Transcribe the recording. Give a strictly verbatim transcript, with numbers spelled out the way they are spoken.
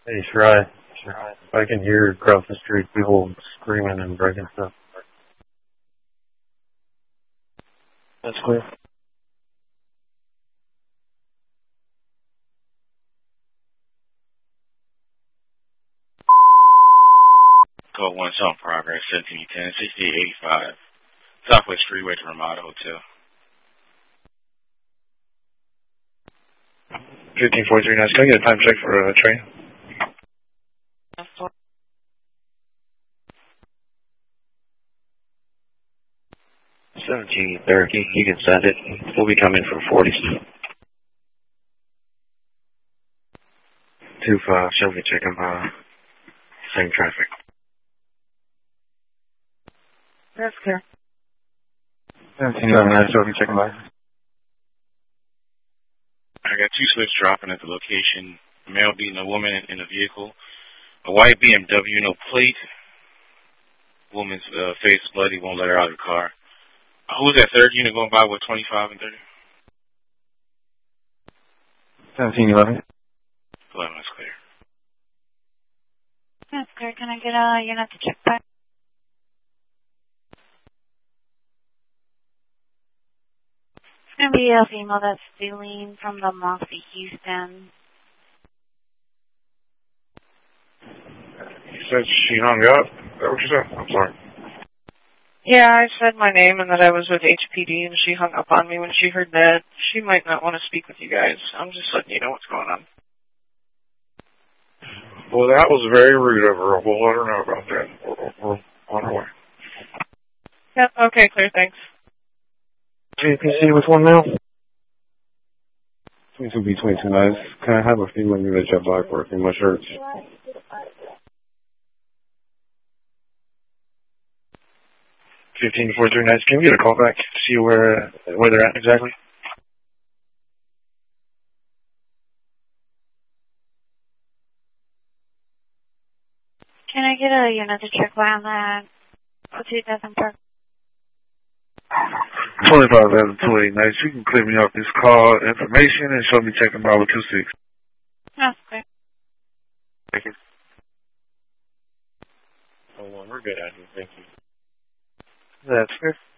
Hey, Shirai. Shirai. I can hear across the street people screaming and breaking stuff. That's clear. Code one, South Progress, seventeen ten, sixty-eight eighty-five. Southwest Freeway to Ramada Hotel. fifteen forty-three, nice. Can I get a time check for a uh, train? seventeen thirty, you can send it. We'll be coming from forty. two five, show me checking uh, same traffic. That's clear. seventeen eleven, nice. Show me checking by. I got two slips dropping at the location. A male beating a woman in a vehicle. A white B M W, no plate. Woman's uh, face bloody, won't let her out of the car. Uh, who's that third unit going by with twenty-five and thirty? seventeen eleven. eleven, that's clear. That's clear. Can I get a unit to check back? It's going to be a female that's stealing from the Moxie Houston. You said she hung up? Is that what you said? I'm sorry. Yeah, I said my name and that I was with H P D, and she hung up on me when she heard that. She might not want to speak with you guys. I'm just letting you know what's going on. Well, that was very rude of her. We'll let her know about that. We're, we're on our way. Yep, okay, clear, thanks. G P C with one now? twenty-two B twenty-two, nice. Can I have a feeling that jet black work in my shirts? fifteen forty-three, nice. Can we get a call back to see where where they're at exactly? Can I get a unit to check around that? two dozen per. twenty-five eleven twenty, nice. You can clear me off this call information and show me checking by with two six. That's clear. Thank you. Oh, well, we're good at it. Thank you. That's clear.